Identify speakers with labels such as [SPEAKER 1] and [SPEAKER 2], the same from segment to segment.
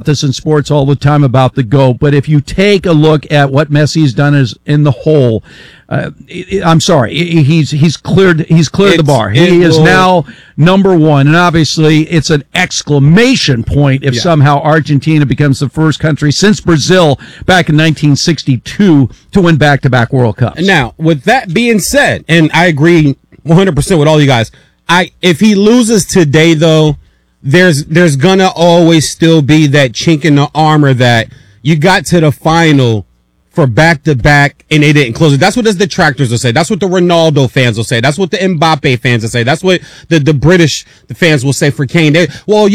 [SPEAKER 1] this in sports all the time about the GOAT, but if you take a look at what Messi's done as in the whole, I'm sorry, he's cleared the bar. He is now number one, and obviously it's an exclamation point if somehow Argentina becomes the first country since Brazil back in 1962 to win back-to-back World Cups.
[SPEAKER 2] Now, with that being said, and I agree 100% with all you guys, if he loses today, though, there's gonna always still be that chink in the armor that you got to the final for back-to-back and they didn't close it. That's what the detractors will say. That's what the Ronaldo fans will say. That's what the Mbappe fans will say. That's what the British fans will say for Kane. But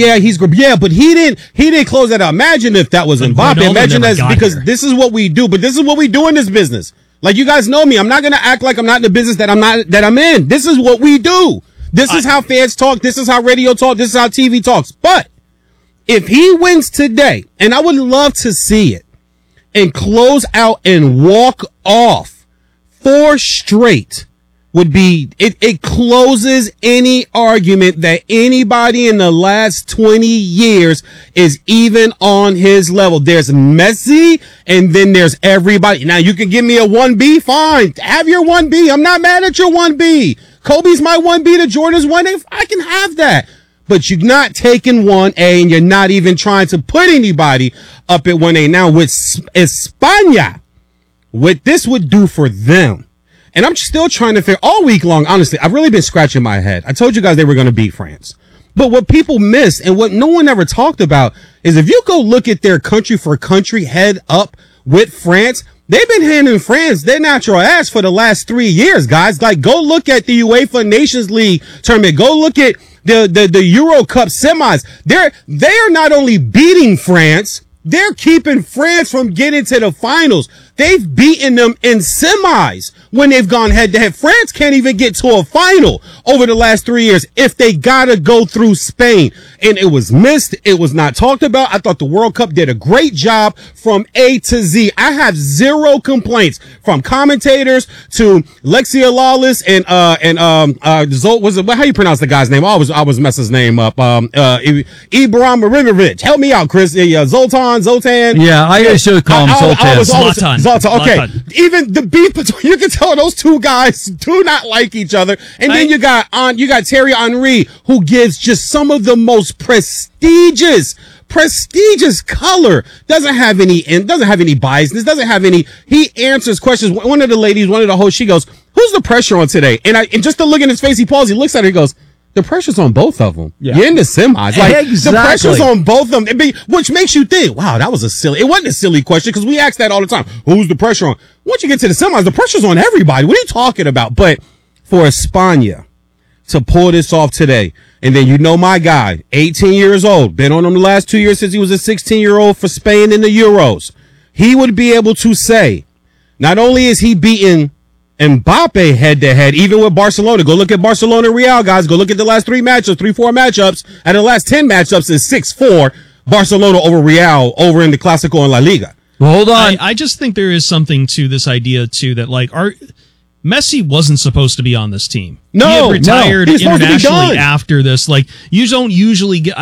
[SPEAKER 2] he didn't close that out. Imagine if that was Mbappe.
[SPEAKER 3] Ronaldo
[SPEAKER 2] Imagine
[SPEAKER 3] never
[SPEAKER 2] that,
[SPEAKER 3] got
[SPEAKER 2] because
[SPEAKER 3] here.
[SPEAKER 2] this is what we do. But this is what we do in this business. Like, you guys know me. I'm not gonna act like I'm not in the business that I'm in. This is what we do. This is how fans talk. This is how radio talk. This is how TV talks. But if he wins today, and I would love to see it, and close out and walk off 4 straight would be, it closes any argument that anybody in the last 20 years is even on his level. There's Messi and then there's everybody. Now you can give me a 1B, fine. Have your 1B. I'm not mad at your 1B. Kobe's my 1B to Jordan's 1A. I can have that. But you're not taking 1A and you're not even trying to put anybody up at 1A. Now with España, what this would do for them, and I'm still trying to figure all week long, honestly, I've really been scratching my head. I told you guys they were going to beat France. But what people miss and what no one ever talked about is if you go look at their country for country head up with France, they've been handing France their natural ass for the last 3 years, guys. Like, go look at the UEFA Nations League tournament. Go look at the Euro Cup semis. They are not only beating France, they're keeping France from getting to the finals. They've beaten them in semis when they've gone head to head. France can't even get to a final over the last 3 years if they gotta go through Spain. And it was missed. It was not talked about. I thought the World Cup did a great job from A to Z. I have zero complaints from commentators to Lexia Lawless and how you pronounce the guy's name? I was messing his name up. Ibrahimovic. Help me out, Chris. Zoltan.
[SPEAKER 1] Yeah, I should call him Zoltan.
[SPEAKER 2] Zlatan. Okay. Even the beef between, you can tell those two guys do not like each other. And then you got Thierry Henry, who gives just some of the most prestigious color. Doesn't have any biasness, he answers questions. One of the hosts, she goes, "Who's the pressure on today?" And just to look in his face, he pauses, he looks at her, he goes, "The pressure's on both of them." Yeah. You're in the semis. Like, exactly. The pressure's on both of them. Which makes you think, wow, it wasn't a silly question, because we ask that all the time. Who's the pressure on? Once you get to the semis, the pressure's on everybody. What are you talking about? But for España to pull this off today, and then my guy, 18 years old, been on him the last 2 years since he was a 16-year-old for Spain in the Euros. He would be able to say, not only is he beating Mbappe head-to-head, even with Barcelona. Go look at Barcelona Real, guys. Go look at the last 4 matchups. And the last 10 matchups is 6-4 Barcelona over Real over in the Clásico and La Liga.
[SPEAKER 1] Well, hold on.
[SPEAKER 3] I just think there is something to this idea, too, that, like, Messi wasn't supposed to be on this team.
[SPEAKER 2] No,
[SPEAKER 3] he had retired internationally
[SPEAKER 2] done.
[SPEAKER 3] After this. Like, you don't usually get...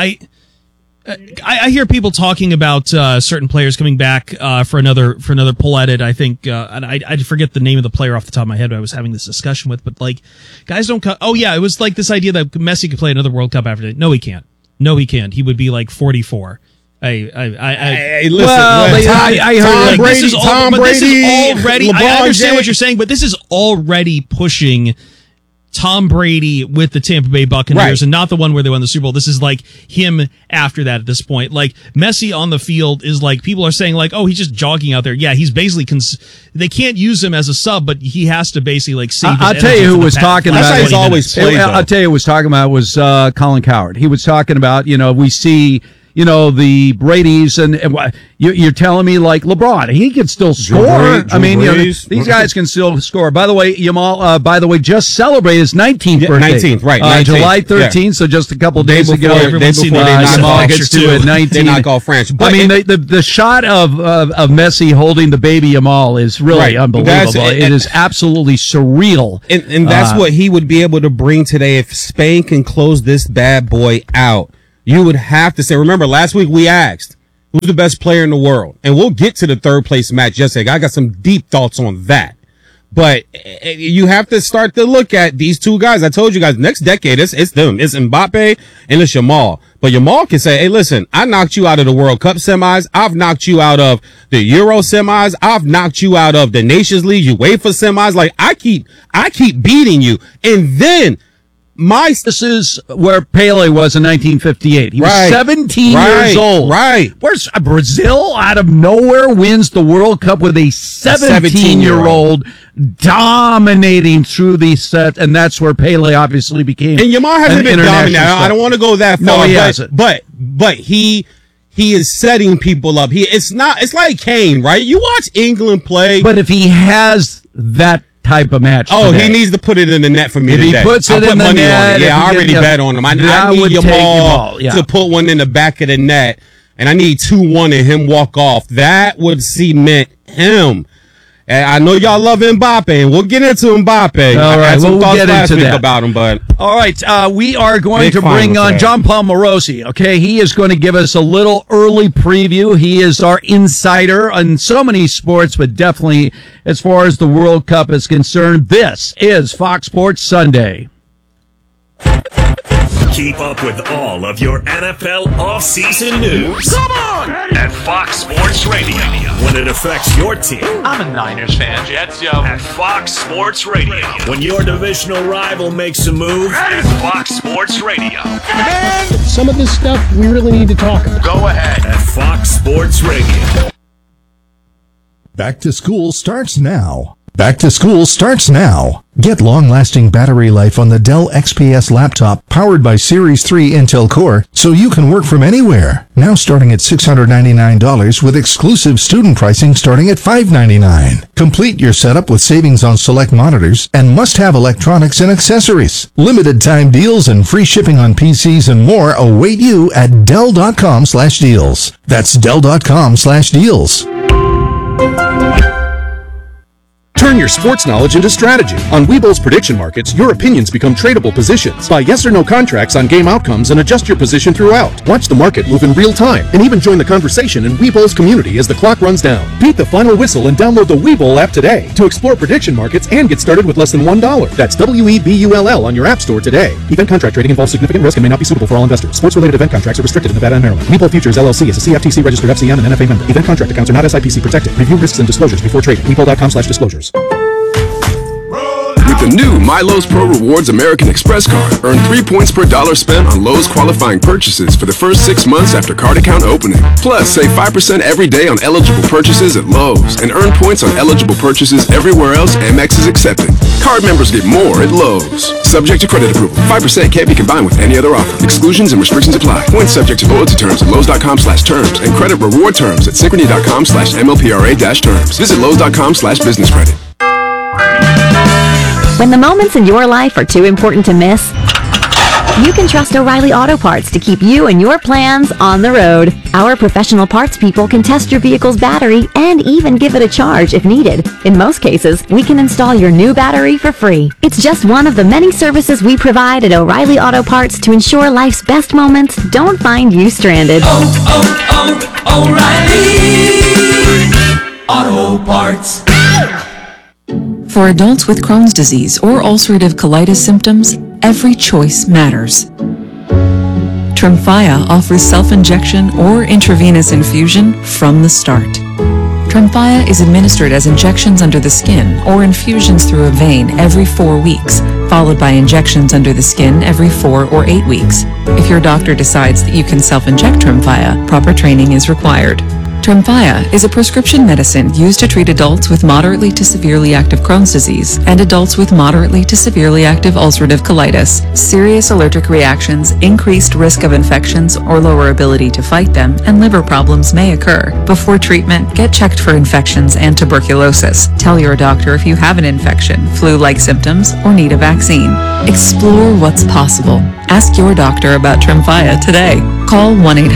[SPEAKER 3] I hear people talking about certain players coming back for another pull at it. I think, and I forget the name of the player off the top of my head who I was having this discussion with, but like, guys don't come. Oh yeah, it was like this idea that Messi could play another World Cup after that. No, he can't. He would be like 44. Hey,
[SPEAKER 2] listen.
[SPEAKER 3] I heard
[SPEAKER 2] Tom Brady.
[SPEAKER 3] This is already.
[SPEAKER 2] LeBron
[SPEAKER 3] I understand
[SPEAKER 2] James.
[SPEAKER 3] what you're saying, but this is already pushing Tom Brady with the Tampa Bay Buccaneers, right, and not the one where they won the Super Bowl. This is like him after that at this point. Like, Messi on the field is like, people are saying like, oh, he's just jogging out there. Yeah, he's basically, they can't use him as a sub, but he has to basically like save
[SPEAKER 1] I'll tell you who was talking about it.
[SPEAKER 2] I'll
[SPEAKER 1] tell you who was talking about it was Colin Cowherd. He was talking about, we see, the Brady's and you're telling me like LeBron, he can still score. These guys can still score. By the way, Yamal, just celebrated his 19th birthday.
[SPEAKER 2] 19th, right. 19th.
[SPEAKER 1] July 13th, so just a couple days ago.
[SPEAKER 3] Yamal
[SPEAKER 1] gets to it 19.
[SPEAKER 2] They knock off France. But
[SPEAKER 1] the shot of Messi holding the baby Yamal is really unbelievable. It is absolutely surreal.
[SPEAKER 2] And that's what he would be able to bring today if Spain can close this bad boy out. You would have to say, remember, last week we asked, who's the best player in the world? And we'll get to the third place match yesterday. I got some deep thoughts on that. But you have to start to look at these two guys. I told you guys, next decade, it's them. It's Mbappe and it's Yamal. But Yamal can say, hey, listen, I knocked you out of the World Cup semis. I've knocked you out of the Euro semis. I've knocked you out of the Nations League, UEFA semis. Like, I keep beating you. And then this is where Pele was in 1958. He was 17 years old. Right. Where's Brazil out of nowhere wins the World Cup with a 17-year-old dominating through these sets, and that's where Pele obviously became. And Yamal hasn't been dominating. I don't want to go that far. No, he hasn't. But he is setting people up. It's like Kane, right? You watch England play. But if he has that type of match today, he needs to put it in the net for me today. If he puts it in the net, I already bet on him. I need Yamal to put one in the back of the net, and I need 2-1 and him walk off. That would cement him. And I know y'all love Mbappe, and we'll get into Mbappe. All right, we'll get into that about him, but all right, we are going to bring on John Paul Morosi. Okay, he is going to give us a little early preview. He is our insider on so many sports, but definitely as far as the World Cup is concerned. This is Fox Sports Sunday.
[SPEAKER 4] Keep up with all of your NFL offseason news. Come on! At Fox Sports Radio. When it affects your team.
[SPEAKER 5] I'm a Niners fan, Jets, yo.
[SPEAKER 4] At Fox Sports Radio. When your divisional rival makes a move. At Fox Sports Radio.
[SPEAKER 6] Man, some of this stuff we really need to talk about.
[SPEAKER 4] Go ahead. At Fox Sports Radio.
[SPEAKER 7] Back to school starts now. Back to school starts now. Get long-lasting battery life on the Dell XPS laptop powered by Series 3 Intel Core so you can work from anywhere. Now starting at $699 with exclusive student pricing starting at $599. Complete your setup with savings on select monitors and must-have electronics and accessories. Limited time deals and free shipping on PCs and more await you at Dell.com/deals. That's Dell.com/deals.
[SPEAKER 8] Turn your sports knowledge into strategy. On Webull's prediction markets, your opinions become tradable positions. Buy yes or no contracts on game outcomes and adjust your position throughout. Watch the market move in real time and even join the conversation in Webull's community as the clock runs down. Beat the final whistle and download the Webull app today to explore prediction markets and get started with less than $1. That's WEBULL on your app store today. Event contract trading involves significant risk and may not be suitable for all investors. Sports-related event contracts are restricted in Nevada and Maryland. Webull Futures LLC is a CFTC registered FCM and NFA member. Event contract accounts are not SIPC protected. Review risks and disclosures before trading. Webull.com/disclosures.
[SPEAKER 9] With the new MyLowe's Pro Rewards American Express card, earn 3 points per dollar spent on Lowe's qualifying purchases for the first 6 months after card account opening. Plus, save 5% every day on eligible purchases at Lowe's and earn points on eligible purchases everywhere else Amex is accepted. Card members get more at Lowe's. Subject to credit approval. 5% can't be combined with any other offer. Exclusions and restrictions apply. Points subject to loyalty terms at Lowe's.com/terms and credit reward terms at Synchrony.com/MLPRA-terms. Visit Lowe's.com/business credit.
[SPEAKER 10] When the moments in your life are too important to miss, you can trust O'Reilly Auto Parts to keep you and your plans on the road. Our professional parts people can test your vehicle's battery and even give it a charge if needed. In most cases, we can install your new battery for free. It's just one of the many services we provide at O'Reilly Auto Parts to ensure life's best moments don't find you stranded.
[SPEAKER 11] O'Reilly Auto Parts. For adults with Crohn's disease or ulcerative colitis symptoms, every choice matters. Tremfya offers self-injection or intravenous infusion from the start. Tremfya is administered as injections under the skin or infusions through a vein every 4 weeks, followed by injections under the skin every 4 or 8 weeks. If your doctor decides that you can self-inject Tremfya, proper training is required. Tremfya is a prescription medicine used to treat adults with moderately to severely active Crohn's disease and adults with moderately to severely active ulcerative colitis. Serious allergic reactions, increased risk of infections or lower ability to fight them, and liver problems may occur. Before treatment, get checked for infections and tuberculosis. Tell your doctor if you have an infection, flu-like symptoms, or need a vaccine. Explore what's possible. Ask your doctor about Tremfya today. Call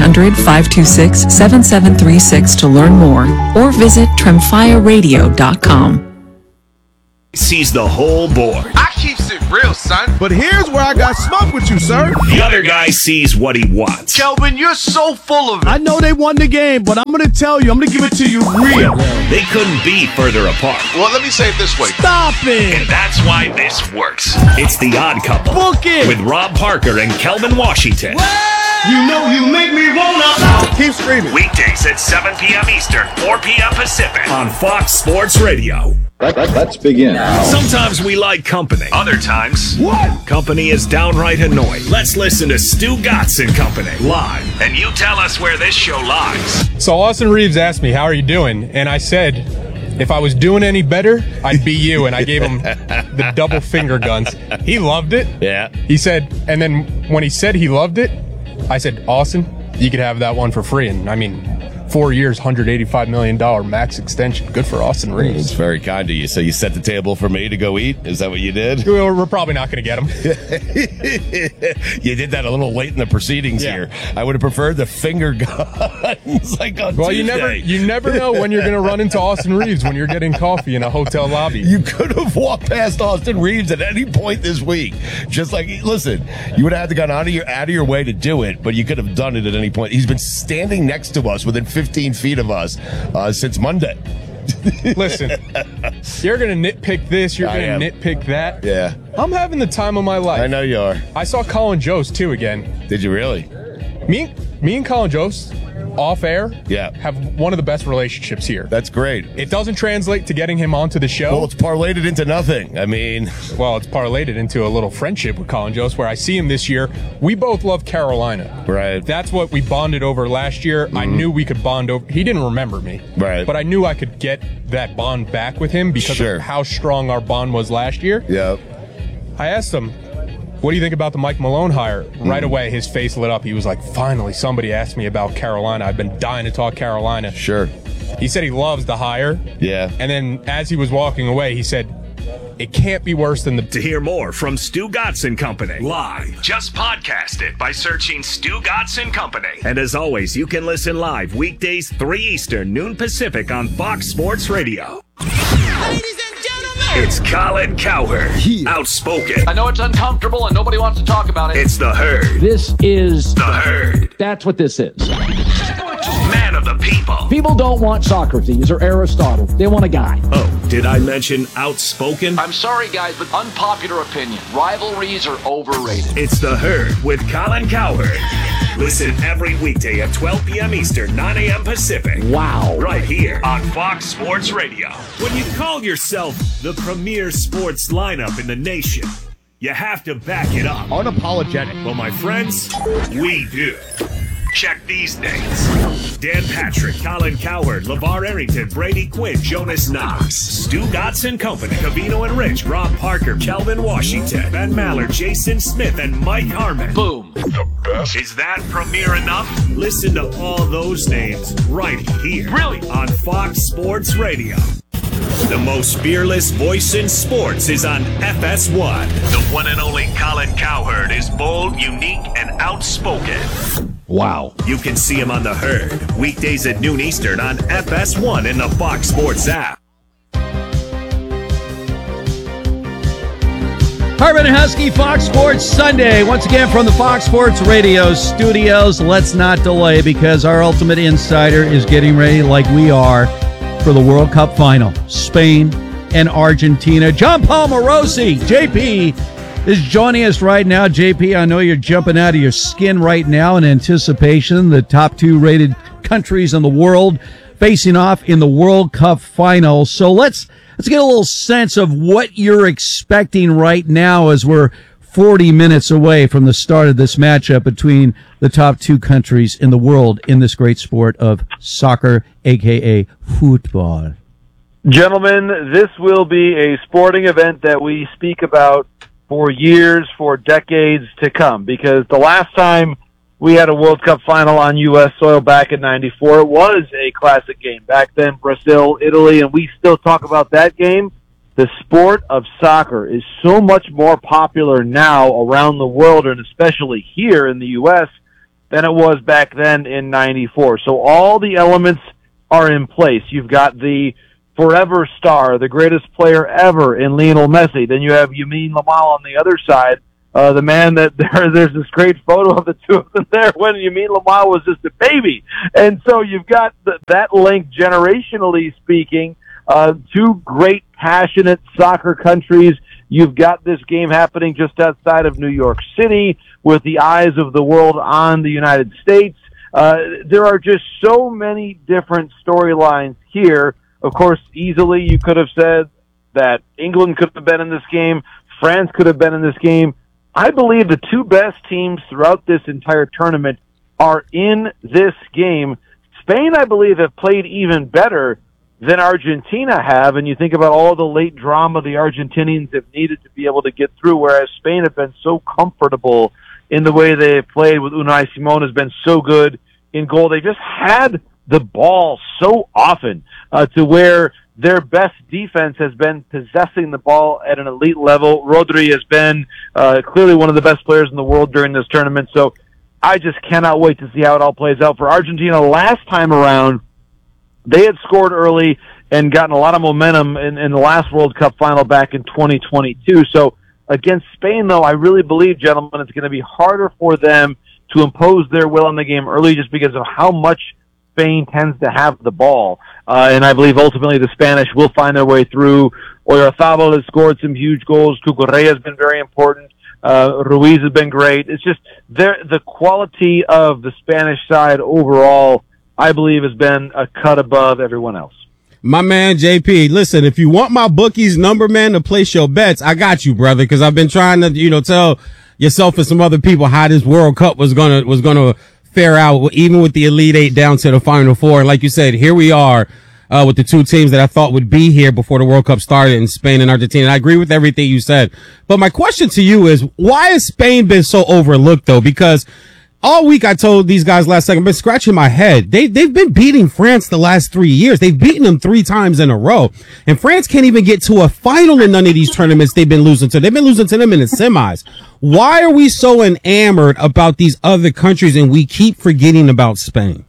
[SPEAKER 11] 1-800-526-7736 to learn more or visit tremfyaradio.com.
[SPEAKER 4] Sees the whole board.
[SPEAKER 5] I keeps it
[SPEAKER 12] real, son.
[SPEAKER 13] But here's where I got smoked with you, sir.
[SPEAKER 4] The other guy sees what he wants.
[SPEAKER 12] Kelvin, you're so full of it.
[SPEAKER 13] I know they won the game, but I'm going to tell you, I'm going to give it to you real.
[SPEAKER 4] They couldn't be further apart.
[SPEAKER 12] Well, let me say it this way.
[SPEAKER 13] Stop it.
[SPEAKER 4] And that's why this works. It's The Odd Couple.
[SPEAKER 13] Book it.
[SPEAKER 4] With Rob Parker and Kelvin Washington.
[SPEAKER 13] You know you make me wanna. Keep screaming.
[SPEAKER 4] Weekdays at 7 p.m. Eastern, 4 p.m. Pacific on Fox Sports Radio.
[SPEAKER 14] Let's begin.
[SPEAKER 4] Sometimes we like company. Other times, company is downright annoying. Let's listen to Stu Gatz and Company live. And you tell us where this show lies.
[SPEAKER 15] So Austin Reeves asked me, how are you doing? And I said, if I was doing any better, I'd be you. And I gave him the double finger guns. He loved it.
[SPEAKER 14] Yeah.
[SPEAKER 15] He said, and then when he said he loved it, I said, Austin, you could have that one for free. And I mean, 4 years, $185 million max extension. Good for Austin Reeves.
[SPEAKER 14] It's very kind of you. So you set the table for me to go eat? Is that what you did?
[SPEAKER 15] We're probably not going to get him.
[SPEAKER 14] You did that a little late in the proceedings here. I would have preferred the finger guns like on Tuesday.
[SPEAKER 15] you never know when you're going to run into Austin Reeves when you're getting coffee in a hotel lobby.
[SPEAKER 14] You could have walked past Austin Reeves at any point this week. Just like, listen, you would have had to gone out of your way to do it, but you could have done it at any point. He's been standing next to us within 15 feet of us since Monday.
[SPEAKER 15] Listen, you're going to nitpick this, you're going to nitpick that.
[SPEAKER 14] Yeah.
[SPEAKER 15] I'm having the time of my life.
[SPEAKER 14] I know you are.
[SPEAKER 15] I saw Colin Jost, too, again.
[SPEAKER 14] Did you really?
[SPEAKER 15] Me and Colin Jost, off air, have one of the best relationships here.
[SPEAKER 14] That's great.
[SPEAKER 15] It doesn't translate to getting him onto the show.
[SPEAKER 14] Well, it's parlayed it into nothing. I mean...
[SPEAKER 15] Well, it's parlayed it into a little friendship with Colin Jost, where I see him this year. We both love Carolina.
[SPEAKER 14] Right.
[SPEAKER 15] That's what we bonded over last year. I knew we could bond over... He didn't remember me.
[SPEAKER 14] Right.
[SPEAKER 15] But I knew I could get that bond back with him because of how strong our bond was last year.
[SPEAKER 14] Yeah.
[SPEAKER 15] I asked him, what do you think about the Mike Malone hire? Right away, his face lit up. He was like, finally, somebody asked me about Carolina. I've been dying to talk Carolina.
[SPEAKER 14] Sure.
[SPEAKER 15] He said he loves the hire.
[SPEAKER 14] Yeah.
[SPEAKER 15] And then as he was walking away, he said, it can't be worse than the...
[SPEAKER 4] To hear more from Stu Gatz and Company live, just podcast it by searching Stu Gatz and Company. And as always, you can listen live weekdays 3 Eastern, noon Pacific on Fox Sports Radio.
[SPEAKER 12] Ladies and gentlemen,
[SPEAKER 4] it's Colin Cowherd, outspoken.
[SPEAKER 5] I know it's uncomfortable and nobody wants to talk about it.
[SPEAKER 4] It's the Herd.
[SPEAKER 6] This is
[SPEAKER 4] The Herd.
[SPEAKER 6] That's what this is.
[SPEAKER 4] Man of the people.
[SPEAKER 6] People don't want Socrates or Aristotle. They want a guy.
[SPEAKER 4] Oh, did I mention outspoken?
[SPEAKER 5] I'm sorry, guys, but unpopular opinion. Rivalries are overrated.
[SPEAKER 4] It's The Herd with Colin Cowherd. Listen every weekday at 12 p.m. Eastern, 9 a.m. Pacific.
[SPEAKER 6] Wow.
[SPEAKER 4] Right here on Fox Sports Radio. When you call yourself the premier sports lineup in the nation, you have to back it up.
[SPEAKER 14] Unapologetic.
[SPEAKER 4] Well, my friends, we do. Check these names: Dan Patrick, Colin Cowherd, LeVar Arrington, Brady Quinn, Jonas Knox, Stu Gatz and Company, Covino and Rich, Rob Parker, Kelvin Washington, Ben Maller, Jason Smith, and Mike Harmon.
[SPEAKER 5] Boom.
[SPEAKER 4] The best. Is that premiere enough? Listen to all those names right here.
[SPEAKER 5] Really?
[SPEAKER 4] On Fox Sports Radio. The most fearless voice in sports is on FS1. The one and only Colin Cowherd is bold, unique, and outspoken.
[SPEAKER 6] Wow.
[SPEAKER 4] You can see him on The Herd, weekdays at noon Eastern on FS1 in the Fox Sports app.
[SPEAKER 1] Harmon and Husky, Fox Sports Sunday. Once again from the Fox Sports Radio studios. Let's not delay because our ultimate insider is getting ready like we are for the World Cup final. Spain and Argentina. John Paul Morosi, JP, is joining us right now. JP, I know you're jumping out of your skin right now in anticipation. The top 2 rated countries in the world facing off in the World Cup final. So let's get a little sense of what you're expecting right now as we're 40 minutes away from the start of this matchup between the top 2 countries in the world in this great sport of soccer, a.k.a. football.
[SPEAKER 16] Gentlemen, this will be a sporting event that we speak about for years, for decades to come, because the last time we had a World Cup final on U.S. soil back in '94, it was a classic game. Back then, Brazil, Italy, and we still talk about that game. The sport of soccer is so much more popular now around the world, and especially here in the U.S., than it was back then in '94. So all the elements are in place. You've got the forever star, the greatest player ever in Lionel Messi. Then you have Lamine Yamal on the other side, the man that there's this great photo of the two of them there when Lamine Yamal was just a baby. And so you've got that link generationally speaking, two great, passionate soccer countries. You've got this game happening just outside of New York City with the eyes of the world on the United States. There are just so many different storylines here. Of course, easily you could have said that England could have been in this game, France could have been in this game. I believe the two best teams throughout this entire tournament are in this game. Spain, I believe, have played even better than Argentina have, and you think about all the late drama the Argentinians have needed to be able to get through, whereas Spain have been so comfortable in the way they have played with Unai Simón has been so good in goal. They just had the ball so often to where their best defense has been possessing the ball at an elite level. Rodri has been clearly one of the best players in the world during this tournament, so I just cannot wait to see how it all plays out. For Argentina, last time around, they had scored early and gotten a lot of momentum in the last World Cup final back in 2022. So against Spain, though, I really believe, gentlemen, it's going to be harder for them to impose their will on the game early just because of how much Spain tends to have the ball. And I believe ultimately the Spanish will find their way through. Oyarzabal has scored some huge goals. Cucurella has been very important. Ruiz has been great. It's just the quality of the Spanish side overall, I believe, has been a cut above everyone else.
[SPEAKER 2] My man, JP, listen, if you want my bookies number, man, to place your bets, I got you, brother, because I've been trying to, tell yourself and some other people how this World Cup was gonna fare out, even with the Elite Eight down to the Final Four. And like you said, here we are with the two teams that I thought would be here before the World Cup started in Spain and Argentina. And I agree with everything you said. But my question to you is, why has Spain been so overlooked, though? Because all week I told these guys last second, I've been scratching my head. They've been beating France the last 3 years. They've beaten them 3 times in a row. And France can't even get to a final in none of these tournaments they've been losing to. They've been losing to them in the semis. Why are we so enamored about these other countries and we keep forgetting about Spain?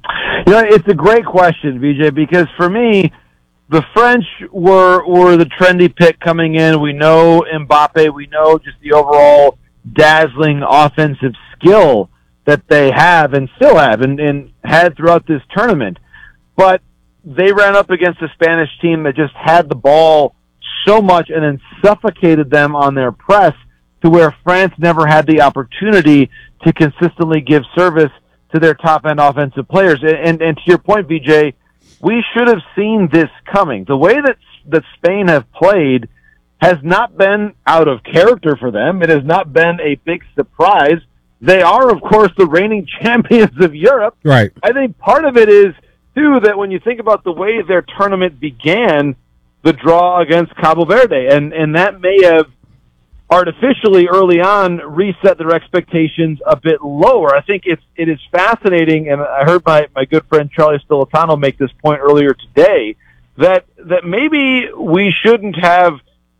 [SPEAKER 16] It's a great question, VJ, because for me, the French were the trendy pick coming in. We know Mbappe. We know just the overall dazzling offensive skill that they have and still have and had throughout this tournament. But they ran up against a Spanish team that just had the ball so much and then suffocated them on their press to where France never had the opportunity to consistently give service to their top-end offensive players. And to your point, VJ, we should have seen this coming. The way that Spain have played has not been out of character for them. It has not been a big surprise. They are, of course, the reigning champions of Europe.
[SPEAKER 2] Right.
[SPEAKER 16] I think part of it is, too, that when you think about the way their tournament began, the draw against Cabo Verde, and that may have artificially early on reset their expectations a bit lower. I think it is fascinating, and I heard my good friend Charlie Stolitano make this point earlier today, that maybe we shouldn't have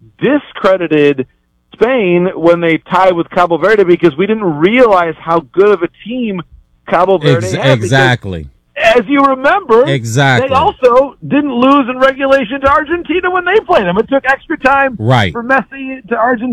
[SPEAKER 16] discredited Spain when they tied with Cabo Verde because we didn't realize how good of a team Cabo Verde had.
[SPEAKER 2] Exactly.
[SPEAKER 16] As you remember,
[SPEAKER 2] exactly,
[SPEAKER 16] they also didn't lose in regulation to Argentina when they played them. It took extra time for Messi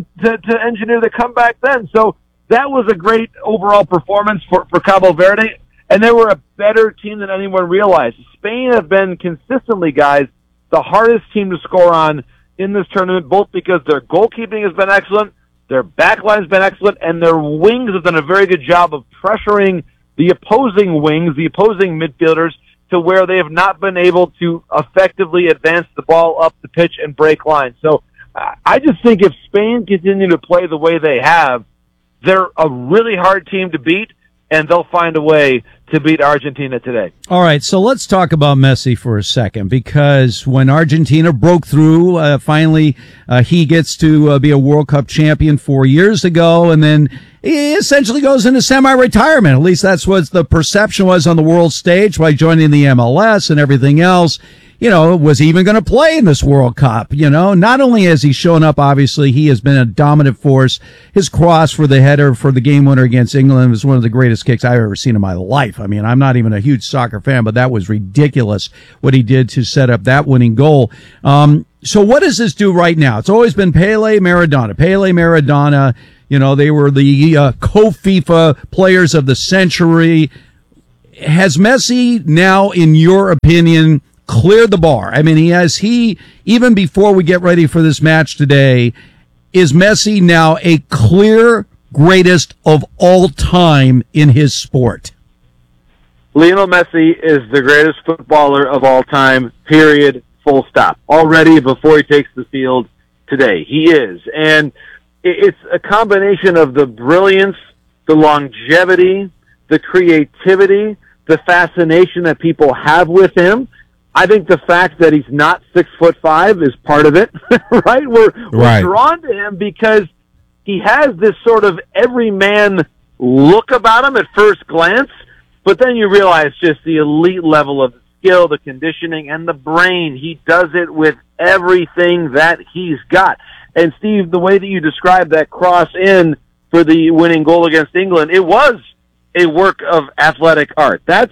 [SPEAKER 16] to engineer the comeback then. So that was a great overall performance for Cabo Verde, and they were a better team than anyone realized. Spain have been consistently, guys, the hardest team to score on in this tournament, both because their goalkeeping has been excellent, their backline has been excellent, and their wings have done a very good job of pressuring the opposing wings, the opposing midfielders, to where they have not been able to effectively advance the ball up the pitch and break lines. So I just think if Spain continue to play the way they have, they're a really hard team to beat, and they'll find a way to beat Argentina today.
[SPEAKER 1] All right, so let's talk about Messi for a second, because when Argentina broke through, finally he gets to be a World Cup champion 4 years ago, and then he essentially goes into semi-retirement. At least that's what the perception was on the world stage by joining the MLS and everything else. was he even going to play in this World Cup? Not only has he shown up, obviously, he has been a dominant force. His cross for the header for the game winner against England was one of the greatest kicks I've ever seen in my life. I mean, I'm not even a huge soccer fan, but that was ridiculous what he did to set up that winning goal. So what does this do right now? It's always been Pele, Maradona. They were the co-FIFA players of the century. Has Messi now, in your opinion, cleared the bar? I mean, even before we get ready for this match today, is Messi now a clear greatest of all time in his sport?
[SPEAKER 16] Lionel Messi is the greatest footballer of all time, period, full stop. Already before he takes the field today, he is. And it's a combination of the brilliance, the longevity, the creativity, the fascination that people have with him. I think the fact that he's not 6'5" is part of it, right? We're drawn to him because he has this sort of everyman look about him at first glance, but then you realize just the elite level of skill, the conditioning, and the brain. He does it with everything that he's got. And Steve, the way that you described that cross in for the winning goal against England, it was a work of athletic art. That's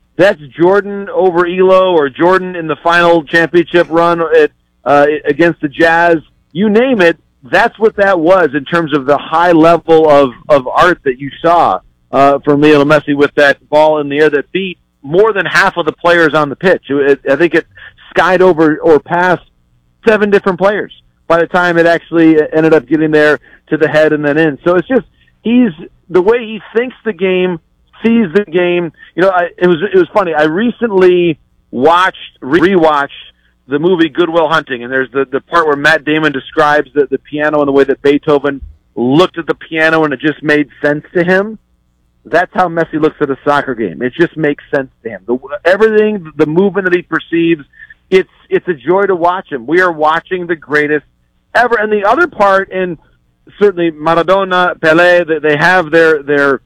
[SPEAKER 16] Jordan over Elo, or Jordan in the final championship run against the Jazz. You name it, that's what that was in terms of the high level of art that you saw from Lionel Messi with that ball in the air that beat more than half of the players on the pitch. I think it skied over or past 7 different players by the time it actually ended up getting there to the head and then in. So it's just, the way he thinks the game, sees the game. It was funny. I recently rewatched the movie Good Will Hunting, and there's the part where Matt Damon describes the piano and the way that Beethoven looked at the piano and it just made sense to him. That's how Messi looks at a soccer game. It just makes sense to him. Everything, the movement that he perceives, it's a joy to watch him. We are watching the greatest ever. And the other part, and certainly Maradona, Pelé, they have their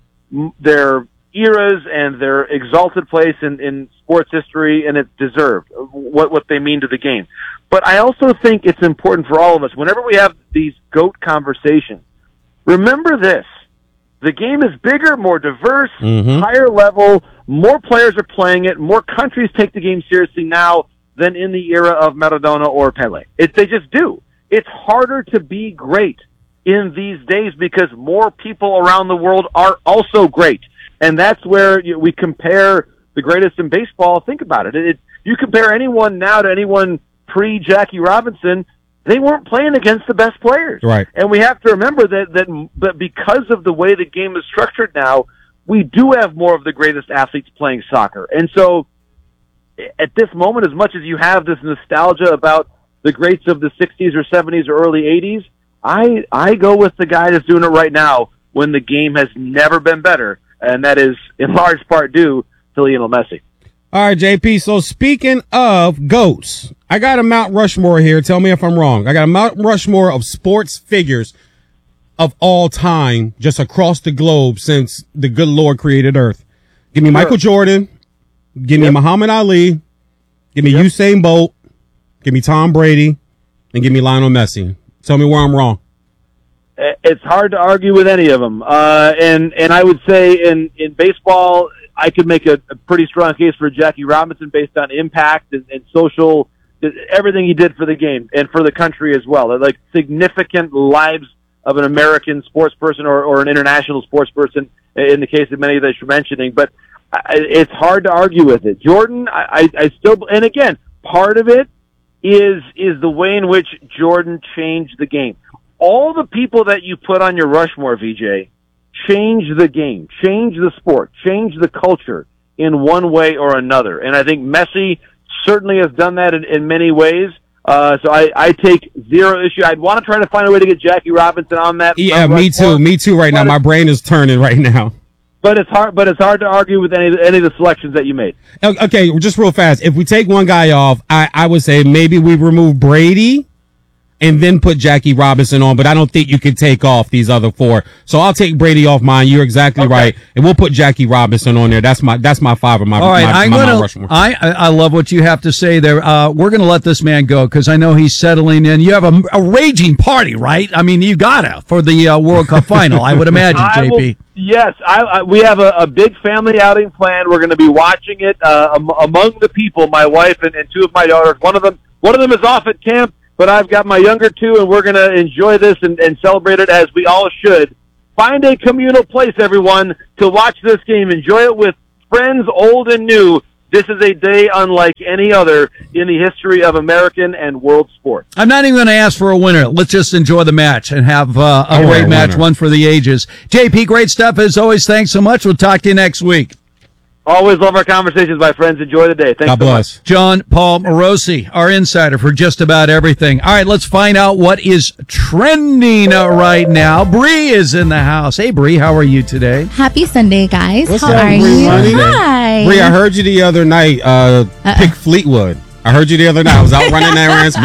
[SPEAKER 16] eras and their exalted place in sports history, and it's deserved, what they mean to the game. But I also think it's important for all of us, whenever we have these GOAT conversations, remember this. The game is bigger, more diverse, higher level, more players are playing it, more countries take the game seriously now than in the era of Maradona or Pelé. They just do. It's harder to be great in these days because more people around the world are also great. And that's where we compare the greatest in baseball. Think about it. You compare anyone now to anyone pre-Jackie Robinson, they weren't playing against the best players.
[SPEAKER 2] Right.
[SPEAKER 16] And we have to remember that because of the way the game is structured now, we do have more of the greatest athletes playing soccer. And so at this moment, as much as you have this nostalgia about the greats of the 60s or 70s or early 80s, I go with the guy that's doing it right now when the game has never been better, and that is in large part due to Lionel Messi.
[SPEAKER 2] All right, JP. So speaking of GOATs, I got a Mount Rushmore here. Tell me if I'm wrong. I got a Mount Rushmore of sports figures of all time just across the globe since the good Lord created Earth. Give me Michael Jordan. Give me Muhammad Ali. Give me Usain Bolt. Give me Tom Brady. And give me Lionel Messi. Tell me where I'm wrong.
[SPEAKER 16] It's hard to argue with any of them. And I would say in baseball, I could make a pretty strong case for Jackie Robinson based on impact and social, everything he did for the game and for the country as well. Like significant lives of an American sports person or an international sports person in the case of many that you're mentioning. But it's hard to argue with it. Jordan, I still, and again, part of it is the way in which Jordan changed the game. All the people that you put on your Rushmore, VJ, change the game, change the sport, change the culture in one way or another. And I think Messi certainly has done that in many ways. So I take zero issue. I'd want to try to find a way to get Jackie Robinson on that.
[SPEAKER 2] Yeah, me too. Me too right now. My brain is turning right now.
[SPEAKER 16] But it's hard to argue with any of the selections that you made.
[SPEAKER 2] Okay, just real fast. If we take one guy off, I would say maybe we remove Brady and then put Jackie Robinson on, but I don't think you can take off these other 4. So I'll take Brady off mine. You're exactly right, and we'll put Jackie Robinson on there. That's my 5 of my.
[SPEAKER 1] All right,
[SPEAKER 2] my Mount Rushmore.
[SPEAKER 1] I love what you have to say there. We're going to let this man go because I know he's settling in. You have a raging party, right? I mean, you gotta for the World Cup final. I would imagine, JP.
[SPEAKER 16] Yes, we have a big family outing planned. We're going to be watching it among the people. My wife and 2 of my daughters. One of them is off at camp, but I've got my younger 2, and we're going to enjoy this and celebrate it as we all should. Find a communal place, everyone, to watch this game. Enjoy it with friends, old and new. This is a day unlike any other in the history of American and world sports.
[SPEAKER 1] I'm not even going to ask for a winner. Let's just enjoy the match and have a great match, one for the ages. JP, great stuff as always. Thanks so much. We'll talk to you next week.
[SPEAKER 16] Always love our conversations, my friends. Enjoy the day. Thanks
[SPEAKER 2] God bless.
[SPEAKER 16] So much.
[SPEAKER 1] John Paul Morosi, our insider for just about everything. All right, let's find out what is trending right now. Bree is in the house. Hey, Bree, how are you today?
[SPEAKER 17] Happy Sunday, guys.
[SPEAKER 2] What's
[SPEAKER 17] how
[SPEAKER 2] up,
[SPEAKER 17] are
[SPEAKER 2] Bree?
[SPEAKER 17] you?
[SPEAKER 2] Honey?
[SPEAKER 17] Hi.
[SPEAKER 2] Bree, I heard you the other night pick Fleetwood. I heard you the other night. I was out running errands.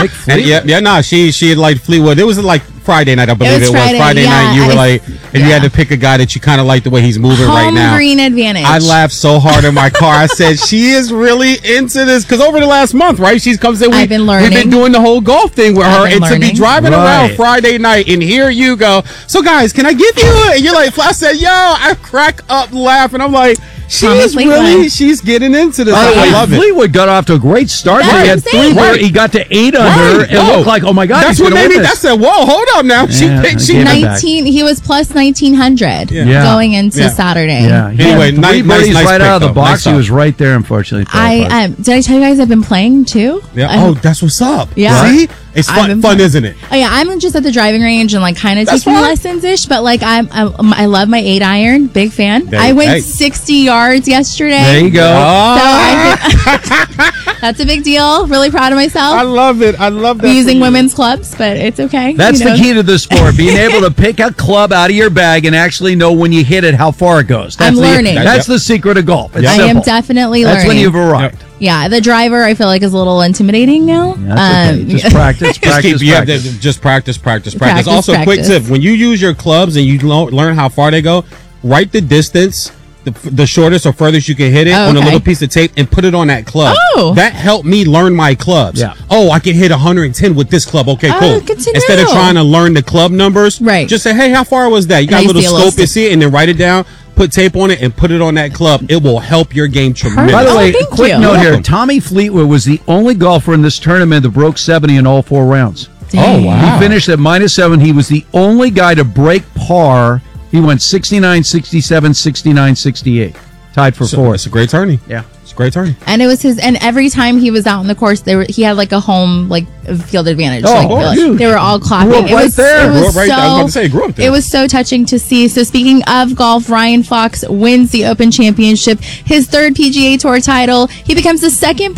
[SPEAKER 2] She had liked Fleetwood. It was like Friday night, I believe it was. Friday night, you were like, and you had to pick a guy that you kind of like the way he's moving right now.
[SPEAKER 17] Home green advantage.
[SPEAKER 2] I laughed so hard in my car. I said, she is really into this. Because over the last month, right, she's come saying,
[SPEAKER 17] I've been learning.
[SPEAKER 2] We've been doing the whole golf thing with her. And to be driving around
[SPEAKER 1] Right.
[SPEAKER 2] Friday night, and here you go. So, guys, can I give you a, and you're like, I said, yo, I crack up laughing. I'm like, she's getting into this.
[SPEAKER 1] By the way,
[SPEAKER 2] I love it.
[SPEAKER 1] Fleetwood got off to a great start.
[SPEAKER 17] That's
[SPEAKER 1] He
[SPEAKER 17] what
[SPEAKER 1] had
[SPEAKER 17] I'm saying.
[SPEAKER 1] 3 he got to 8 under. It looked like, oh my God,
[SPEAKER 2] That's
[SPEAKER 1] he's
[SPEAKER 2] what
[SPEAKER 1] gonna
[SPEAKER 2] made
[SPEAKER 1] win
[SPEAKER 2] me.
[SPEAKER 1] this.
[SPEAKER 2] That said, whoa, hold up now.
[SPEAKER 1] Yeah,
[SPEAKER 2] She
[SPEAKER 1] I gave it back.
[SPEAKER 17] 19. He was plus 1900
[SPEAKER 1] Yeah.
[SPEAKER 17] going into Saturday.
[SPEAKER 1] Yeah. He
[SPEAKER 2] Anyway,
[SPEAKER 1] had 3
[SPEAKER 2] nice
[SPEAKER 1] birdies
[SPEAKER 2] pick,
[SPEAKER 1] right out of the
[SPEAKER 2] though.
[SPEAKER 1] box.
[SPEAKER 2] Nice
[SPEAKER 1] He
[SPEAKER 2] job.
[SPEAKER 1] was right there, unfortunately.
[SPEAKER 17] Did I tell you guys I've been playing too?
[SPEAKER 2] Yeah. That's what's up.
[SPEAKER 17] Yeah.
[SPEAKER 2] See? It's fun, isn't it?
[SPEAKER 17] Oh yeah, I'm just at the driving range and like kind of
[SPEAKER 2] That's
[SPEAKER 17] taking
[SPEAKER 2] fine.
[SPEAKER 17] lessons ish, but like I love my 8 iron, big fan. I went 60 yards yesterday.
[SPEAKER 1] There you go.
[SPEAKER 17] That's a big deal. Really proud of myself.
[SPEAKER 2] I love it. I love that.
[SPEAKER 17] I'm using women's clubs, but it's okay.
[SPEAKER 1] That's
[SPEAKER 17] you know.
[SPEAKER 1] the key to the sport, being able to pick a club out of your bag and actually know when you hit it how far it goes. That's
[SPEAKER 17] I'm learning.
[SPEAKER 1] That's the secret of golf. It's
[SPEAKER 17] I
[SPEAKER 1] simple.
[SPEAKER 17] am definitely learning.
[SPEAKER 1] That's when you've arrived.
[SPEAKER 17] Yeah, the driver I feel like is a little intimidating now.
[SPEAKER 1] That's okay. Just practice,
[SPEAKER 2] Just practice.
[SPEAKER 17] Practice,
[SPEAKER 2] Also, quick
[SPEAKER 17] practice.
[SPEAKER 2] tip: when you use your clubs and you learn how far they go, write the distance, the shortest or furthest you can hit it on a little piece of tape, and put it on that club.
[SPEAKER 17] Oh.
[SPEAKER 2] That helped me learn my clubs.
[SPEAKER 1] Yeah.
[SPEAKER 2] Oh, I can hit 110 with this club. Okay, cool.
[SPEAKER 17] good to
[SPEAKER 2] Instead of
[SPEAKER 17] know.
[SPEAKER 2] trying to learn the club numbers,
[SPEAKER 17] Right.
[SPEAKER 2] Just say, hey, how far was that? You got a
[SPEAKER 17] Nice
[SPEAKER 2] little
[SPEAKER 17] deal,
[SPEAKER 2] scope and see it, and then write it down. Put tape on it and put it on that club. It will help your game tremendously.
[SPEAKER 1] By the way,
[SPEAKER 17] thank
[SPEAKER 1] quick
[SPEAKER 17] you.
[SPEAKER 1] note here:
[SPEAKER 2] Welcome.
[SPEAKER 1] Tommy Fleetwood was the only golfer in this tournament that broke 70 in all 4 rounds.
[SPEAKER 17] Dang.
[SPEAKER 1] He finished at -7. He was the only guy to break par. He went 69, 67, 69, 68. Tied for 4th.
[SPEAKER 2] It's a great tourney.
[SPEAKER 1] Yeah.
[SPEAKER 2] It's a great tourney.
[SPEAKER 17] And it was his. And every time he was out on the course, he had like a home field advantage.
[SPEAKER 1] Oh, huge.
[SPEAKER 17] They were all clapping.
[SPEAKER 1] Grew up right there.
[SPEAKER 2] Grew up right there. I was about to say, grew up there.
[SPEAKER 17] It was so touching to see. So speaking of golf, Ryan Fox wins the Open Championship, his 3rd PGA Tour title. He becomes the second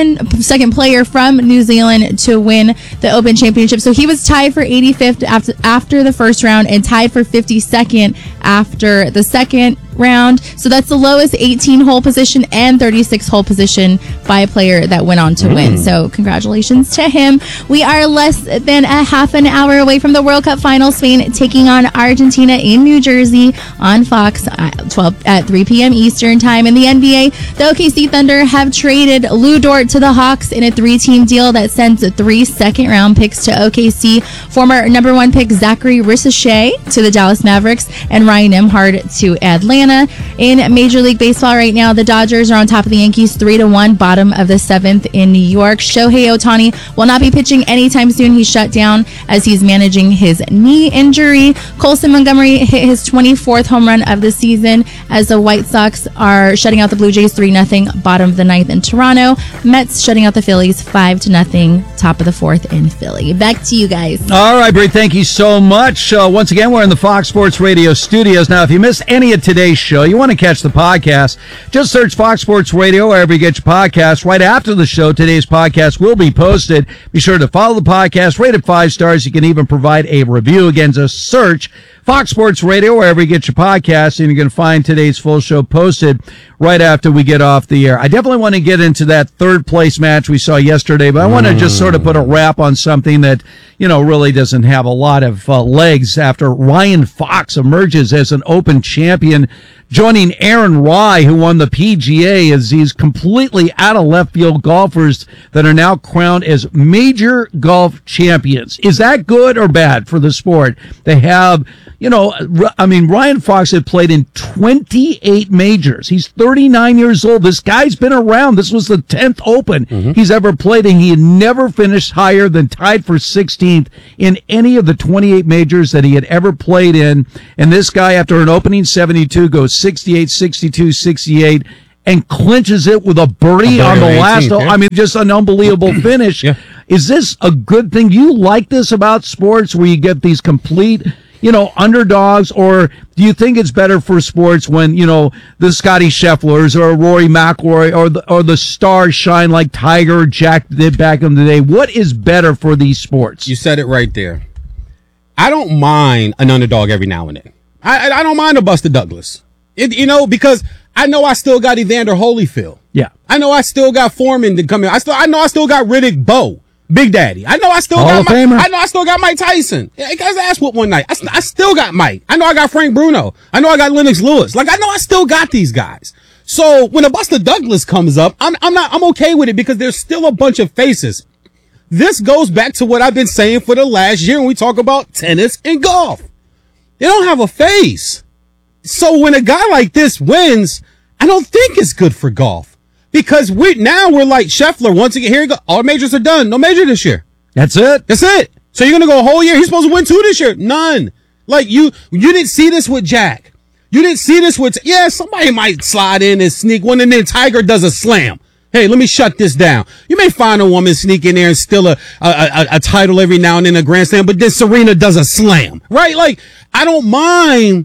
[SPEAKER 17] player from New Zealand to win the Open Championship. So he was tied for 85th after the first round and tied for 52nd after the second round. So that's the lowest 18-hole position and 36-hole position by a player that went on to win. So congratulations to him. We are less than a half an hour away from the World Cup final. Spain taking on Argentina in New Jersey on Fox at 3 p.m. Eastern time. In the NBA, the OKC Thunder have traded Lou Dort to the Hawks in a 3-team deal that sends 3 second-round picks to OKC. Former number 1 pick Zachary Ricochet to the Dallas Mavericks and Ryan Nembhard to Atlanta. In Major League Baseball right now, the Dodgers are on top of the Yankees 3-1, bottom of the 7th in New York. Shohei Ohtani will not be pitching anytime soon. He's shut down as he's managing his knee injury. Colson Montgomery hit his 24th home run of the season as the White Sox are shutting out the Blue Jays 3-0, bottom of the 9th in Toronto. Mets shutting out the Phillies 5-0, top of the 4th in Philly. Back to you guys.
[SPEAKER 1] All right, Bree, thank you so much. Once again, we're in the Fox Sports Radio studios. Now, if you missed any of today's show, you want to catch the podcast, just search Fox Sports Radio wherever you get your podcasts. Right after the show, today's podcast will be posted. Be sure to follow the podcast, rate it 5 stars. You can even provide a review. Again, just search Fox Sports Radio, wherever you get your podcasts, and you can find today's full show posted right after we get off the air. I definitely want to get into that third place match we saw yesterday, but I want to just sort of put a wrap on something that, really doesn't have a lot of legs after Ryan Fox emerges as an Open champion, joining Aaron Rai, who won the PGA, as these completely out of left field golfers that are now crowned as major golf champions. Is that good or bad for the sport? They have, Ryan Fox had played in 28 majors. He's 39 years old. This guy's been around. This was the 10th Open he's ever played, and he had never finished higher than tied for 16th in any of the 28 majors that he had ever played in. And this guy, after an opening 72, goes 68, 62, 68, and clinches it with a birdie on the last. I mean, just an unbelievable finish. Is this a good thing? Do you like this about sports where you get these complete, underdogs, or do you think it's better for sports when, the Scotty Schefflers or Rory McIlroy or the stars shine like Tiger or Jack did back in the day? What is better for these sports?
[SPEAKER 2] You said it right there. I don't mind an underdog every now and then. I don't mind a Buster Douglas. Because I know I still got Evander Holyfield.
[SPEAKER 1] Yeah.
[SPEAKER 2] I know I still got Foreman to come in. I know I still got Riddick Bowe, Big Daddy. I know I still got Mike Tyson. Yeah, guys asked what one night. I still got Mike. I know I got Frank Bruno. I know I got Lennox Lewis. I know I still got these guys. So when a Buster Douglas comes up, I'm okay with it because there's still a bunch of faces. This goes back to what I've been saying for the last year when we talk about tennis and golf. They don't have a face. So when a guy like this wins, I don't think it's good for golf because we're like Scheffler. Once again, here you go. All majors are done. No major this year.
[SPEAKER 1] That's it.
[SPEAKER 2] So you're going to go a whole year. He's supposed to win 2 this year. None. You didn't see this with Jack. You didn't see this with, somebody might slide in and sneak one and then Tiger does a slam. Hey, let me shut this down. You may find a woman sneak in there and steal a title every now and then, a Grand Slam, but then Serena does a slam, right? I don't mind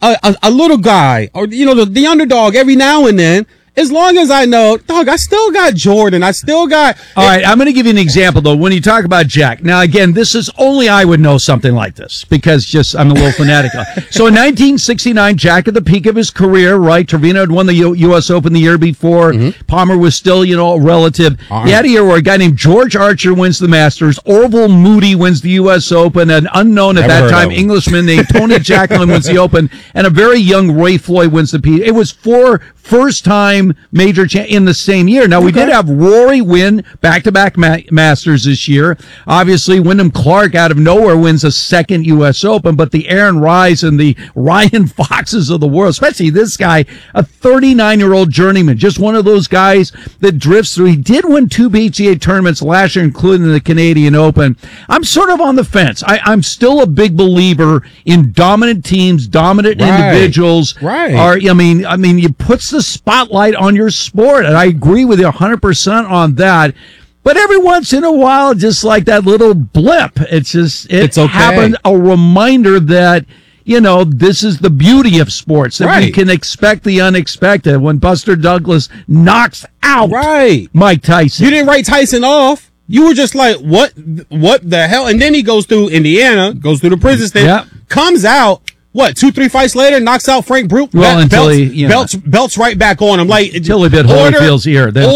[SPEAKER 2] a little guy or, the underdog every now and then, as long as I know, dog, I still got Jordan. I still got.
[SPEAKER 1] All right, I'm going to give you an example, though. When you talk about Jack, now, again, this is only I would know something like this because I'm a little fanatical. So in 1969, Jack at the peak of his career, right? Trevino had won the U.S. Open the year before. Palmer was still, a relative. He had a year where a guy named George Archer wins the Masters. Orville Moody wins the U.S. Open. An unknown at that time Englishman named Tony Jacklin wins the Open. And a very young Ray Floyd wins the PGA. It was 4 first-time major in the same year. Now, we did have Rory win back-to-back Masters this year. Obviously, Wyndham Clark out of nowhere wins a second U.S. Open, but the Aaron Rais and the Ryan Foxes of the world, especially this guy, a 39-year-old journeyman, just one of those guys that drifts through. He did win 2 PGA tournaments last year, including the Canadian Open. I'm sort of on the fence. I'm still a big believer in dominant teams, dominant individuals.
[SPEAKER 2] Right.
[SPEAKER 1] You put the spotlight on your sport, and I agree with you 100% on that. But every once in a while, just like that little blip, it's okay. Happened, a reminder that, this is the beauty of sports, that we can expect the unexpected. When Buster Douglas knocks out Mike Tyson.
[SPEAKER 2] You didn't write Tyson off. You were just like, what the hell? And then he goes through Indiana, goes through the prison state, comes out. 2-3 fights later, knocks out Frank Brute.
[SPEAKER 1] Well, until
[SPEAKER 2] belts right back on him.
[SPEAKER 1] Until he bit Holyfield's ear.
[SPEAKER 2] And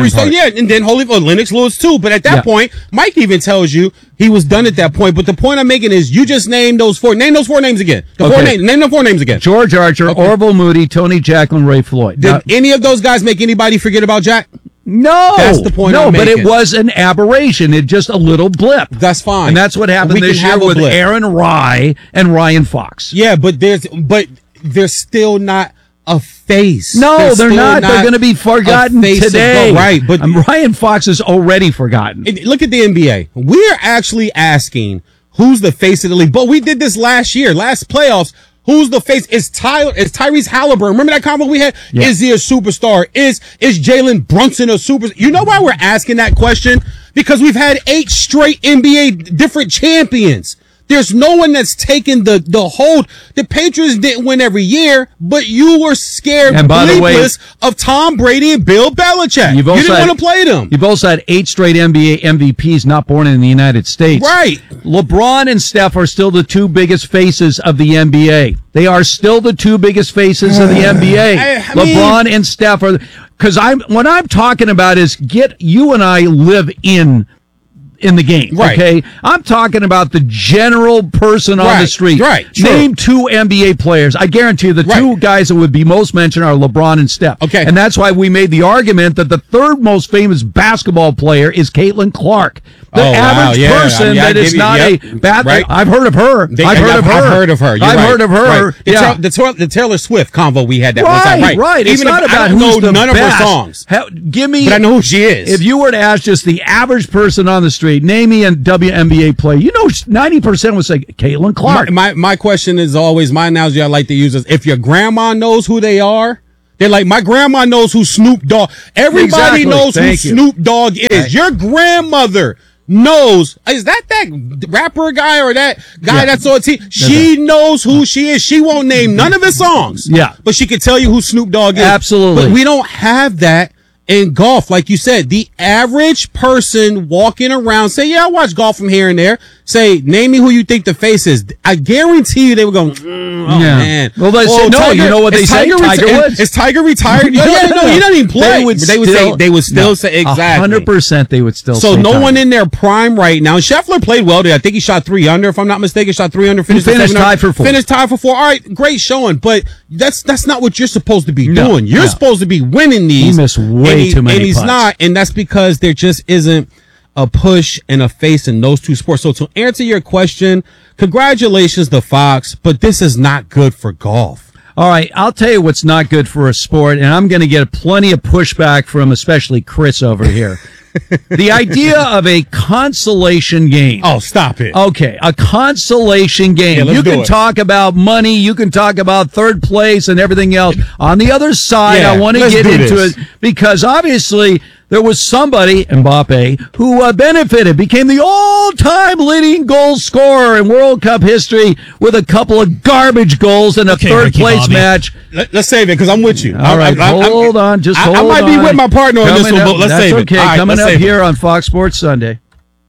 [SPEAKER 2] then Holyfield, Lennox Lewis too. But at that point, Mike even tells you he was done at that point. But the point I'm making is you just named those 4. Name those 4 names again. Name the 4 names again.
[SPEAKER 1] George Archer, Orville Moody, Tony Jacklin, Ray Floyd.
[SPEAKER 2] Did any of those guys make anybody forget about Jack?
[SPEAKER 1] No,
[SPEAKER 2] that's the point. No,
[SPEAKER 1] but it was an aberration. It just a little blip.
[SPEAKER 2] That's fine,
[SPEAKER 1] and that's what happened this year with Aaron Rai and Ryan Fox.
[SPEAKER 2] Yeah, but there's still not a face.
[SPEAKER 1] No, they're not. They're going to be forgotten today. Right, but Ryan Fox is already forgotten.
[SPEAKER 2] Look at the NBA. We're actually asking who's the face of the league. But we did this last playoffs. Who's the face? Is Tyrese Halliburton? Remember that convo we had? Yeah. Is he a superstar? Is Jalen Brunson a superstar? You know why we're asking that question? Because we've had 8 straight NBA different champions. There's no one that's taken the hold. The Patriots didn't win every year, but you were scared
[SPEAKER 1] And by the way,
[SPEAKER 2] of Tom Brady and Bill Belichick. You didn't want to play them.
[SPEAKER 1] You've also had 8 straight NBA MVPs not born in the United States.
[SPEAKER 2] Right.
[SPEAKER 1] LeBron and Steph are still the 2 biggest faces of the NBA. They are still the 2 biggest faces of the NBA.
[SPEAKER 2] I mean,
[SPEAKER 1] LeBron and Steph are, because what I'm talking about is get you and I live in the game,
[SPEAKER 2] right?
[SPEAKER 1] Okay, I'm talking about the general person on the street.
[SPEAKER 2] Right.
[SPEAKER 1] Name 2 NBA players. I guarantee you the 2 guys that would be most mentioned are LeBron and Steph.
[SPEAKER 2] Okay,
[SPEAKER 1] and that's why we made the argument that the 3rd most famous basketball player is Caitlin Clark. The average person that is not a bad.
[SPEAKER 2] Right.
[SPEAKER 1] I've heard of her. I've heard of her.
[SPEAKER 2] I've heard of her.
[SPEAKER 1] I've heard of her.
[SPEAKER 2] Right. The Taylor Swift convo we had that one time.
[SPEAKER 1] Right. It's
[SPEAKER 2] Even
[SPEAKER 1] not
[SPEAKER 2] if
[SPEAKER 1] about
[SPEAKER 2] I don't
[SPEAKER 1] who's
[SPEAKER 2] know
[SPEAKER 1] the
[SPEAKER 2] none
[SPEAKER 1] best.
[SPEAKER 2] of her songs.
[SPEAKER 1] Give me.
[SPEAKER 2] But I know who she is.
[SPEAKER 1] If you were to ask just the average person on the street, name me a WNBA player, 90% would say Caitlin Clark.
[SPEAKER 2] My question is always, my analogy I like to use is, if your grandma knows who they are, they're like, my grandma knows who Snoop Dogg. Everybody knows who Snoop Dogg is. Right. Your grandmother knows, is that rapper guy or that guy that's on TV? She knows who she is. She won't name none of his songs.
[SPEAKER 1] Yeah.
[SPEAKER 2] But she can tell you who Snoop Dogg is.
[SPEAKER 1] Absolutely.
[SPEAKER 2] But we don't have that in golf. Like you said, the average person walking around, say, yeah, I watch golf from here and there. Say, name me who you think the face is. I guarantee you they were going, man.
[SPEAKER 1] Well, they say, no,
[SPEAKER 2] Tiger,
[SPEAKER 1] you know what they say? Tiger Woods.
[SPEAKER 2] Is Tiger retired? No, he doesn't even play. They would still say, exactly.
[SPEAKER 1] 100% they would still say.
[SPEAKER 2] So no
[SPEAKER 1] Tiger.
[SPEAKER 2] one in their prime right now. Scheffler played well today. I think he shot 3 under, if I'm not mistaken. Shot 3 under.
[SPEAKER 1] Finished tied for 4.
[SPEAKER 2] Finished tied for 4. All right, great showing. But that's not what you're supposed to be doing. You're supposed to be winning these.
[SPEAKER 1] He missed way too many
[SPEAKER 2] And he's
[SPEAKER 1] putts.
[SPEAKER 2] not. And that's because there just isn't a push and a face in those 2 sports. So to answer your question, congratulations to Fox, but this is not good for golf.
[SPEAKER 1] All right, I'll tell you what's not good for a sport, and I'm going to get plenty of pushback from especially Chris over here. The idea of a consolation game.
[SPEAKER 2] Oh, stop it.
[SPEAKER 1] Okay, a consolation game.
[SPEAKER 2] Yeah,
[SPEAKER 1] you can talk about money, you can talk about 3rd place and everything else. On the other side, I want to get into it because obviously there was somebody, Mbappe, who benefited, became the all-time leading goal scorer in World Cup history with a couple of garbage goals in a 3rd place match.
[SPEAKER 2] Let's save it because I'm with you.
[SPEAKER 1] All right, hold on.
[SPEAKER 2] I might be with my partner on this one, but let's save it.
[SPEAKER 1] That's okay. Coming up here on Fox Sports Sunday.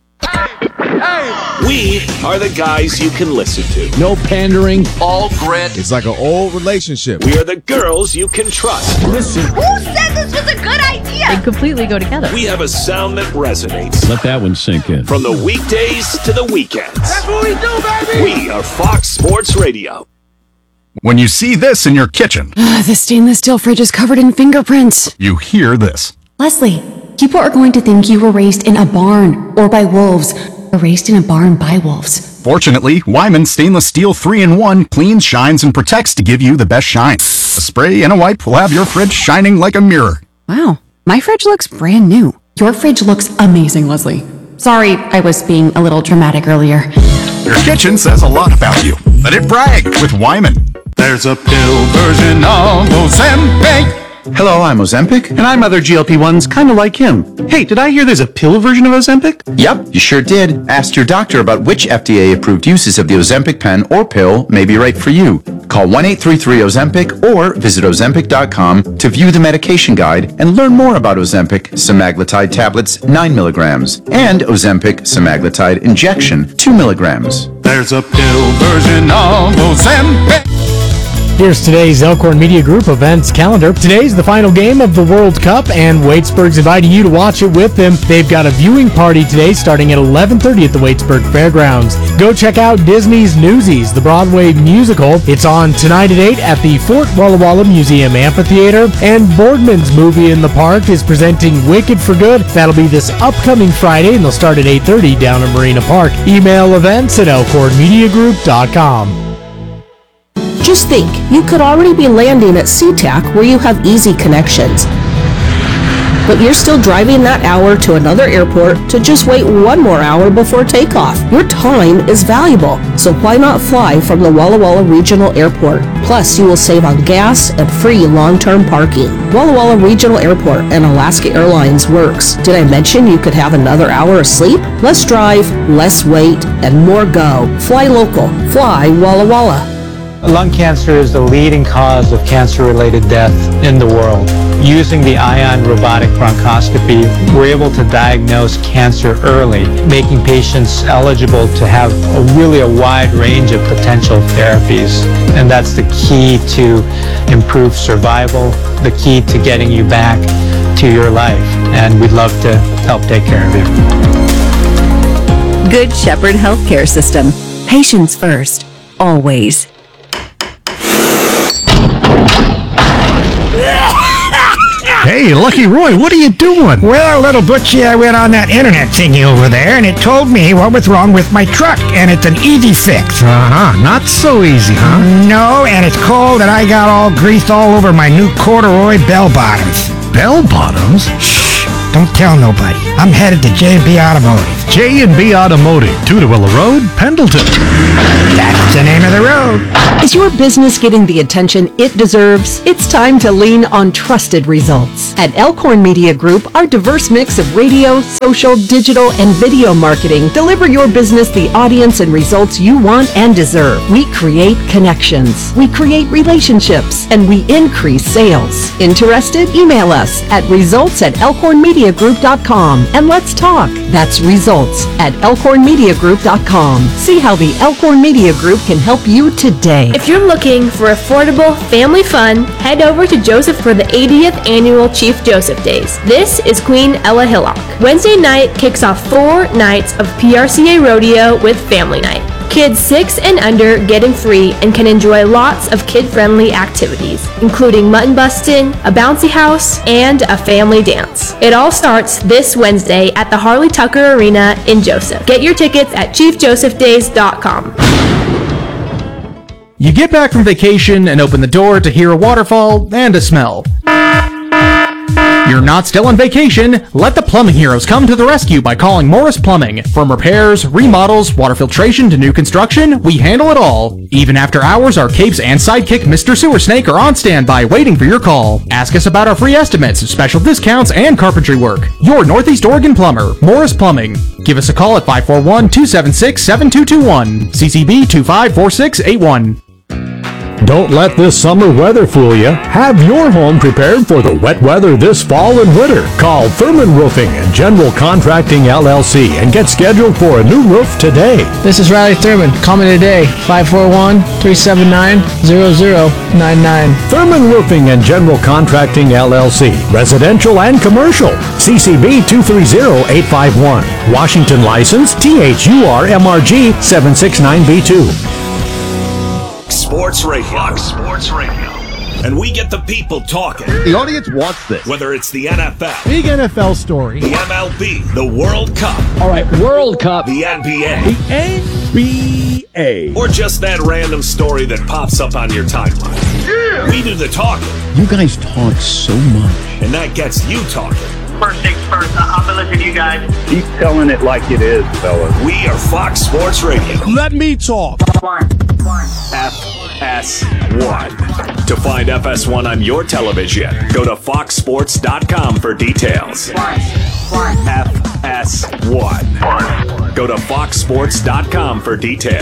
[SPEAKER 4] We are the guys you can listen to.
[SPEAKER 13] No pandering.
[SPEAKER 5] All grit.
[SPEAKER 13] It's like an old relationship.
[SPEAKER 4] We are the girls you can trust.
[SPEAKER 13] Listen.
[SPEAKER 12] Who said this was a good idea?
[SPEAKER 18] They completely go together.
[SPEAKER 4] We have a sound that resonates.
[SPEAKER 19] Let that one sink in.
[SPEAKER 4] From the weekdays to the weekends.
[SPEAKER 12] That's what we do, baby.
[SPEAKER 4] We are Fox Sports Radio.
[SPEAKER 20] When you see this in your kitchen,
[SPEAKER 21] The stainless steel fridge is covered in fingerprints.
[SPEAKER 20] you hear this.
[SPEAKER 22] Leslie, people are going to think you were raised in a barn or by wolves, or raised in a barn by wolves.
[SPEAKER 20] Fortunately, Wyman Stainless Steel 3-in-1 cleans, shines, and protects to give you the best shine. A spray and a wipe will have your fridge shining like a mirror.
[SPEAKER 21] Wow, my fridge looks brand new.
[SPEAKER 22] Your fridge looks amazing, Leslie. Sorry, I was being a little dramatic earlier.
[SPEAKER 20] Your kitchen says a lot about you. Let it brag with Wyman. There's a pill version of Ozempic.
[SPEAKER 23] Hello, I'm Ozempic, and I'm other GLP-1s kind of like him. Hey, did I hear there's a pill version of Ozempic?
[SPEAKER 24] Yep, you sure did. Ask your doctor about which FDA-approved uses of the Ozempic pen or pill may be right for you. Call 1-833-OZEMPIC or visit Ozempic.com to view the medication guide and learn more about Ozempic semaglutide tablets 9 milligrams and Ozempic semaglutide injection 2 milligrams.
[SPEAKER 20] There's a pill version of Ozempic.
[SPEAKER 25] Here's today's Elkhorn Media Group events calendar. Today's the final game of the World Cup, and Waitsburg's inviting you to watch it with them. They've got a viewing party today starting at 11:30 at the Waitsburg Fairgrounds. Go check out Disney's Newsies, the Broadway musical. It's on tonight at 8 at the Fort Walla Walla Museum Amphitheater. And Boardman's Movie in the Park is presenting Wicked for Good. That'll be this upcoming Friday, and they'll start at 8:30 down in Marina Park. Email events at elkhornmediagroup.com.
[SPEAKER 26] Just think, you could already be landing at SeaTac where you have easy connections. but you're still driving that hour to another airport to just wait one more hour before takeoff. Your time is valuable, so why not fly from the Walla Walla Regional Airport? Plus, you will save on gas and free long-term parking. Walla Walla Regional Airport and Alaska Airlines works. Did I mention you could have another hour of sleep? Less drive, less wait, and more go. Fly local. Fly Walla Walla.
[SPEAKER 3] Lung cancer is the leading cause of cancer-related death in the world. Using the Ion robotic bronchoscopy, we're able to diagnose cancer early, making patients eligible to have a wide range of potential therapies. And that's the key to improved survival, the key to getting you back to your life. And we'd love to help take care of you.
[SPEAKER 21] Good Shepherd Healthcare System. Patients first. Always.
[SPEAKER 7] Hey, Lucky Roy, what are you doing?
[SPEAKER 8] Well, little Butchie, I went on that internet thingy over there, and it told me what was wrong with my truck, and it's an easy fix.
[SPEAKER 7] Not so easy, huh?
[SPEAKER 8] No, and it's cold, and I got all grease all over my new corduroy bell bottoms.
[SPEAKER 7] Bell bottoms?
[SPEAKER 8] Shh, don't tell nobody. I'm headed to J&B Automotive.
[SPEAKER 7] J&B Automotive, Tudawilla Road, Pendleton.
[SPEAKER 8] That's the name of the road.
[SPEAKER 26] Is your business getting the attention it deserves? It's time to lean on trusted results. At Elkhorn Media Group, our diverse mix of radio, social, digital, and video marketing deliver your business the audience and results you want and deserve. We create connections, we create relationships, and we increase sales. Interested? Email us at results@elkhornmediagroup.com and let's talk. That's results@elkhornmediagroup.com. See how the Elkhorn Media Group can help you today.
[SPEAKER 9] If you're looking for affordable family fun, head over to Joseph for the 80th annual Chief Joseph Days. This is Queen Ella Hillock. Wednesday night kicks off 4 nights of PRCA Rodeo with Family Night. Kids 6 and under get in free and can enjoy lots of kid-friendly activities, including mutton busting, a bouncy house, and a family dance. It all starts this Wednesday at the Harley Tucker Arena in Joseph. Get your tickets at chiefjosephdays.com.
[SPEAKER 18] You get back from vacation and open the door to hear a waterfall and a smell. You're not still on vacation. Let the plumbing heroes come to the rescue by calling Morris Plumbing. From repairs, remodels, water filtration to new construction, we handle it all. Even after hours, our capes and sidekick Mr. Sewer Snake are on standby waiting for your call. Ask us about our free estimates, special discounts, and carpentry work. Your Northeast Oregon plumber, Morris Plumbing. Give us a call at 541-276-7221. CCB 254681.
[SPEAKER 19] Don't let this summer weather fool you. Have your home prepared for the wet weather this fall and winter. Call Thurman Roofing and General Contracting LLC and get scheduled for a new roof today.
[SPEAKER 25] This is Riley Thurman. Call me today, 541-379-0099.
[SPEAKER 19] Thurman Roofing and General Contracting LLC. Residential and commercial. CCB 230851. Washington license THURMRG 769B2.
[SPEAKER 4] Sports Radio. Fox Sports Radio. And we get the people talking.
[SPEAKER 13] The audience wants this.
[SPEAKER 4] Whether it's the NFL.
[SPEAKER 13] Big NFL story.
[SPEAKER 4] The MLB. The World Cup.
[SPEAKER 13] All right, World Cup.
[SPEAKER 4] The NBA.
[SPEAKER 13] The NBA.
[SPEAKER 4] Or just that random story that pops up on your timeline. Yeah. We do the talking.
[SPEAKER 6] You guys talk so much.
[SPEAKER 4] And that gets you talking.
[SPEAKER 27] First things first, I'll be listening to you guys.
[SPEAKER 28] Keep telling it like it is, fellas.
[SPEAKER 4] We are Fox Sports Radio.
[SPEAKER 13] Let me talk.
[SPEAKER 4] FS1. To find FS1 on your television, go to foxsports.com for details. FS1. Go to foxsports.com for details.